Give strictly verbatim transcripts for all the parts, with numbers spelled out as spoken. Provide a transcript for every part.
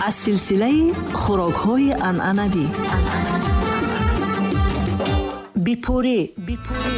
аз силсилаи хӯрокҳои анъанавӣ. бипурӣ. бипурӣ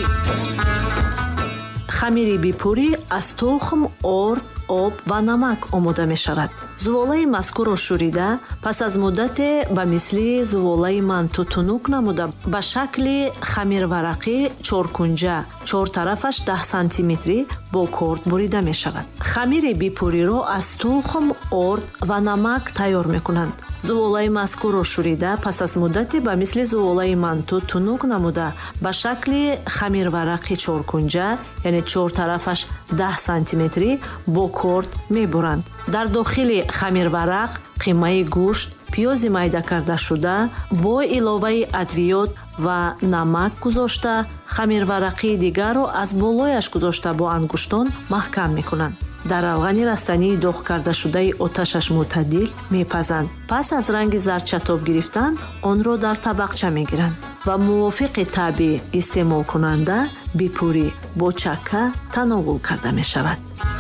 хамири бипурӣ аз тухм, орд, об ва намак омода мешавад. зуволаи мазкурро шӯрида, пас аз муддате ба мисли зуволаи манту тунук намуда ба шакли хамирварақӣ чоркунҷа, чортарафаш даҳ сантиметрӣ бо корд бурида мешавад. хамири бипуриро аз тухм, орд ва намак тайёр мекунанд. зуволаи мазкурро шӯрида, пас аз муддате ба мисли зуволаи манту тунук намуда ба шакли хамирварақи чоркунҷа, яъне чортарафаш даҳ сантиметрӣ бо корд мебуранд. дар дохили хамирварақ қимаи гӯшт, пиёзи майда кардашуда бо иловаи адвиёт ва намак гузошта, хамирварақии дигарро аз болояш гузошта бо ангуштон маҳкам мекунанд. дар алғани растании доғ кардашудаи оташаш мӯътадил мепазанд. пас аз ранги зард шатоб гирифтан, онро дар табақча мегиранд ва мувофиқи табъи истеъмолкунанда бипурӣ бо чакка тановул карда мешавад.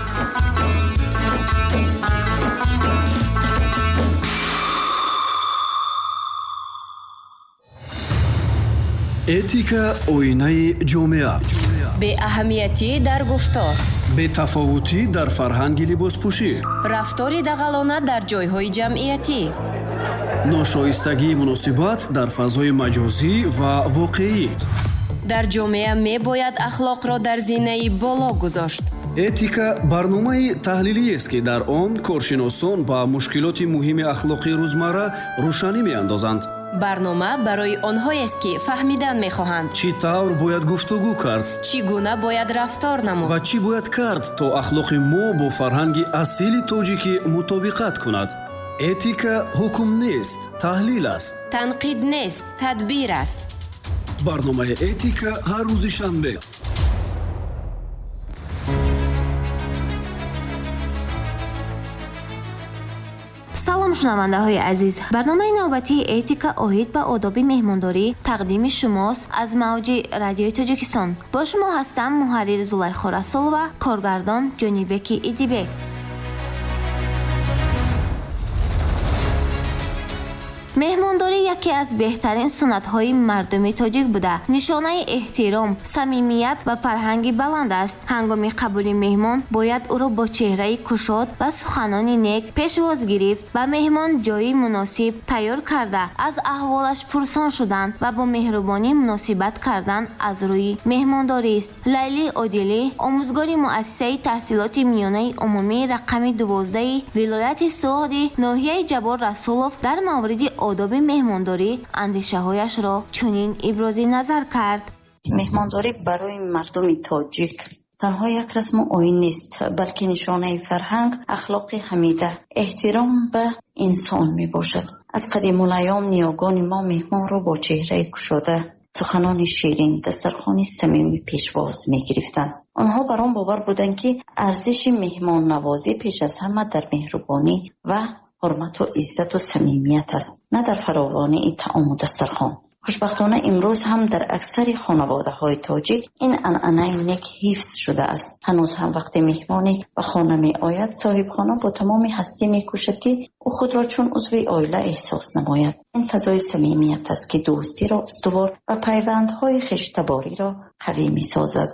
этика оинаи ҷомеа. беаҳамиятӣ дар гуфтор, бетафовутӣ дар фарҳанги либоспӯшӣ, рафтори дағалона дар ҷойҳои ҷамъиятӣ, ношоистагии муносибат дар фазои маҷозӣ ва воқеӣ. дар ҷомеа мебояд ахлоқро дар зинаи боло гузошт. этика барномаи таҳлилиест ки дар он коршиносон ба мушкилоти муҳими ахлоқи рӯзмарра рӯшанӣ меандозанд. барнома барои онҳоест ки фаҳмидан мехоҳанд чӣ тавр бояд гуфтугӯ кард, чӣ гуна бояд рафтор намуд ва чӣ бояд кард то ахлоқи мо бо фарҳанги асили тоҷикӣ мутобиқат кунад. этика ҳукм нест, таҳлил аст. танқид нест, тадбир аст. барномаи этика ҳар рӯзи шанбе. салом шунавандаҳои азиз, барномаи навбатии этика оид ба одоби меҳмондорӣ тақдими шумост аз мавҷи радиои Тоҷикистон. бо шумо ҳастам муҳаррир Зулайхо Расулова, коргардон Ҷонибеки Идибек. меҳмондорӣ яке аз беҳтарин суннатҳои мардуми тоҷик буда, нишонаи эҳтиром, самимият ва фарҳанги баланд аст. ҳангоми қабули меҳмон бояд ӯро бо чеҳраи кушод ва суханони нек пешвоз гирифт. ба меҳмон ҷойи муносиб тайёр карда, аз аҳволаш пурсон шудан ва бо меҳрубонӣ муносибат кардан аз рӯи меҳмондорист. Лайли Одилӣ, омӯзгори муассисаи таҳсилоти миёнаи умумии рақами дувоздаи вилояти Суғди, ноҳияи Ҷабор Расулов дар мавриди одоби меҳмондорӣ андешаҳояшро чунин ибрози назар кард. меҳмондорӣ барои мардуми тоҷик танҳо як расму оин нест, балки нишонаи фарҳанг, ахлоқи ҳамида, эҳтиром ба инсон мебошад. аз қадимулайём ниёгони мо меҳмонро бо чеҳраи кушода, суханони ширин, дастархони самимӣ пешвоз мегирифтанд. онҳо бар он бовар буданд ки арзиши меҳмоннавозӣ пеш аз ҳама дар меҳрубонӣ ва ҳурмату иззату самимият аст, на дар фаровонии таому дастархон. хушбахтона имрӯз ҳам дар аксари хонаводаҳои тоҷик ин анъанаи нек ҳифз шуда аст. ҳанӯз ҳам вақте меҳмоне ба хона меояд, соҳибхона бо тамоми ҳастӣ мекӯшад ки ӯ худро чун узви оила эҳсос намояд. ин фазои самимият аст ки дӯстиро устувор ва пайвандҳои хештабориро қавӣ месозад.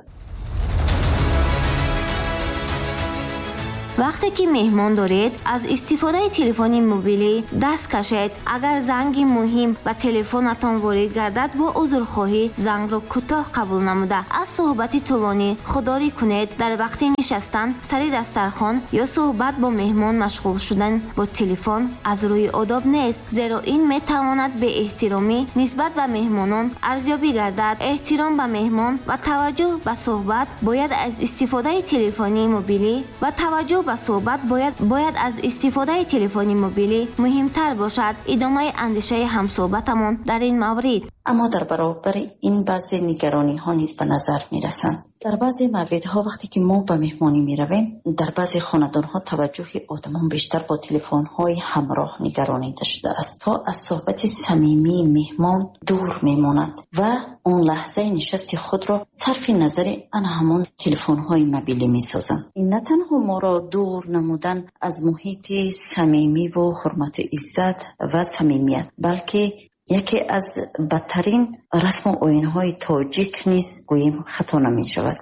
вақте ки меҳмон доред, аз истифодаи телефони мобилӣ даст кашед. агар занги муҳим ба телефонатон ворид гардад, бо узрхоҳӣ зангро кӯтоҳ қабул намуда, аз суҳбати тӯлонӣ худдорӣ кунед. дар вақти нишастан сари дастархон ё суҳбат бо меҳмон машғул шудан бо телефон аз рӯи одоб нест, зеро ин метавонад беэҳтиромӣ нисбат ба меҳмонон арзёбӣ гардад. эҳтиром ба меҳмон ва таваҷҷӯҳ ба суҳбат бояд аз истифодаи телефони мобилӣ ва таваҷҷӯҳ ба суҳбат бояд бояд аз истифодаи телефони мобилӣ муҳимтар бошад. идомаи андешаи ҳамсуҳбатамон дар ин маврид. اما در برابر این بعضی نگرانی ها نیز به نظر می رسند. در بعضی موردها وقتی که ما به مهمانی می رویم، در بعضی خاندان ها توجه آدمان بیشتر با تلفن های همراه نگرانیده شده است تا از صحبت صمیمی مهمان دور می مانند و اون لحظه نشست خود را صرف نظر آن همان تلفن های موبیلی می سازند. این نه تنها ما را دور نمودن از محیط صمیمی و حرمت و عزت و صمیمیت، بلکه یکی از بدترین رسم و آیین‌های تاجیک نیز گوییم خطا نمی شود.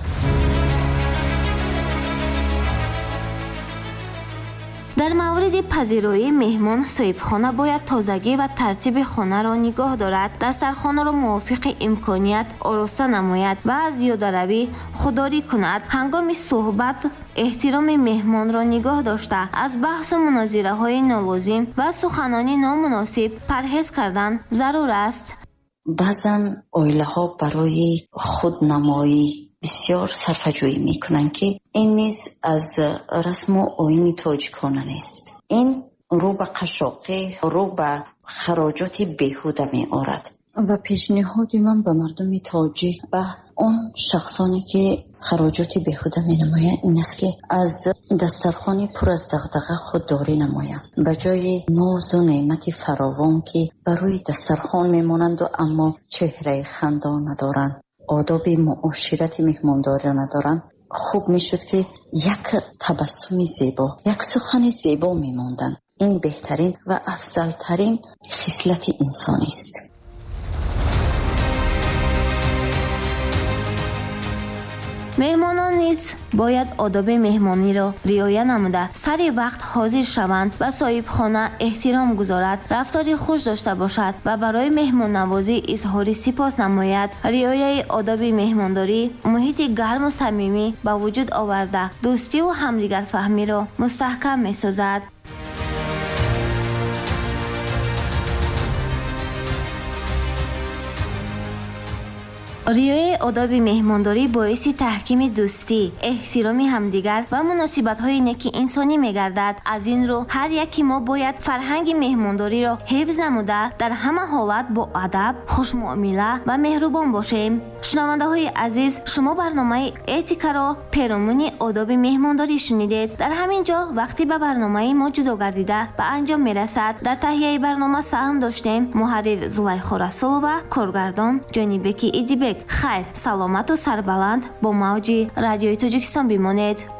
در مورد پذیرایی مهمان، صاحبخانه باید تازگی و ترتیب خانه را نگاه دارد، دسترخوان را موافق امکانیت آراسته نماید و از زیاده‌روی خودداری کند. هنگام صحبت احترام مهمان را نگاه داشته از بحث و مناظره های نالازم و سخنانی نامناسب پرهیز کردن ضرور است. بعضن عائله ها برای خودنمایی بسیار صرفه‌جویی میکنن که این نیز از رسم و آیین تاجیکانه نیست. این رو به قشاقی، رو به خراجات بیهوده می آورد و پیشنهاد من به مردم تاجیک و اون شخصانی که خراجات بیهوده می نمایند این است که از دسترخوان پر از دغدغه خودداری نمایند. به جای ناز و نعمت فراوان که بر روی دسترخوان می مانند و اما چهره خندان ندارند، آداب معاشرت مهمانداری ندارند، خوب می شد که یک تبسم زیبا، یک سخن زیبا می ماندند. این بهترین و افضلترین خصلت انسانی است. مهمانان نیز باید آداب مهمانی را رعایت نموده سر وقت حاضر شوند و صاحبخانه احترام گذارد، رفتاری خوش داشته باشد و برای مهمان نوازی اظهار سپاس نماید. رعایت آداب مهمانداری محیط گرم و صمیمی به وجود آورده دوستی و همدیگر فهمی را مستحکم می سازد. رعایت آداب مهمانداری باعث تحکیم دوستی، احترام همدیگر و مناسبت‌های نیک انسانی می‌گردد. از این رو هر یکی ما باید فرهنگ مهمانداری را حفظ نموده در همه حالت با ادب، خوش‌معامله و مهربان باشیم. شنونده‌های عزیز، شما برنامه اتیکا را پیرامون آداب مهمانداری شنیدید. در همین جا وقتی به برنامه ما جدا گردیده به انجام می‌رسد. در تهیه برنامه سهم داشتیم محرر زلیخا رسولова، کارگردان جانبک ایدیبک. خیر، سلامت و سربلند با موج رادیوی تاجیکستان بمانید.